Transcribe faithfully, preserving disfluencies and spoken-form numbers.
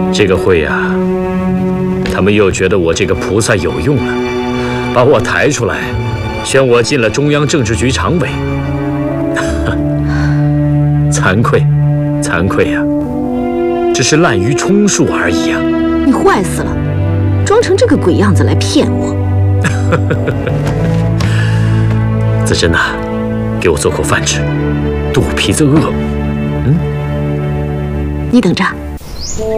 这个会呀、啊，他们又觉得我这个菩萨有用了，把我抬出来，选我进了中央政治局常委。惭愧，惭愧呀、啊，只是滥竽充数而已啊！ 你坏死了，装成这个鬼样子来骗我。 子珍呐、啊，给我做口饭吃，肚皮子饿。嗯， 你等着。